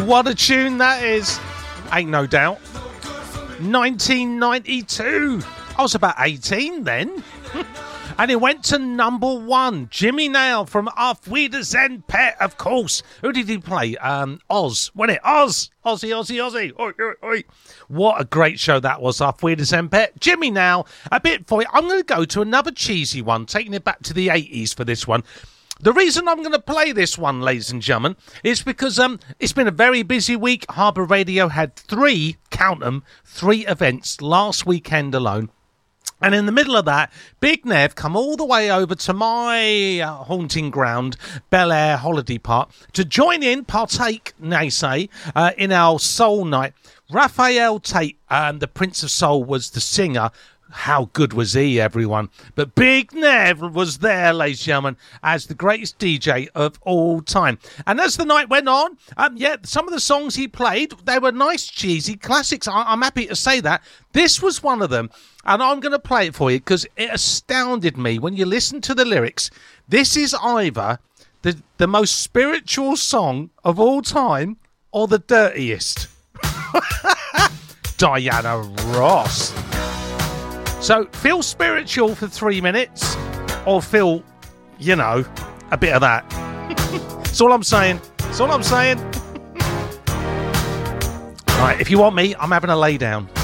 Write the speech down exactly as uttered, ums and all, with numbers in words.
What a tune that is. Ain't no doubt. nineteen ninety-two. I was about eighteen then. And it went to number one. Jimmy Nail from Auf Wiedersehen Pet, of course. Who did he play? Um, Oz, wasn't it? Oz. Ozzy, Ozzy, Ozzy. Oi, oi, oi. What a great show that was, Auf Wiedersehen Pet. Jimmy Nail, a bit for you. I'm going to go to another cheesy one, taking it back to the eighties for this one. The reason I'm going to play this one, ladies and gentlemen, is because um, it's been a very busy week. Harbour Radio had three, count them, three events last weekend alone. And in the middle of that, Big Nev come all the way over to my uh, haunting ground, Bel Air Holiday Park, to join in, partake, they say, uh, in our Soul Night. Raphael Tate, um, the Prince of Soul, was the singer. How good was he, everyone? But Big Nev was there, ladies and gentlemen, as the greatest D J of all time. And as the night went on, um, yeah, some of the songs he played, they were nice, cheesy classics. I- I'm happy to say that. This was one of them, and I'm going to play it for you because it astounded me when you listen to the lyrics. This is either the, the most spiritual song of all time or the dirtiest. Diana Ross. So, feel spiritual for three minutes, or feel, you know, a bit of that. That's all I'm saying. That's all I'm saying. Right, if you want me, I'm having a lay down.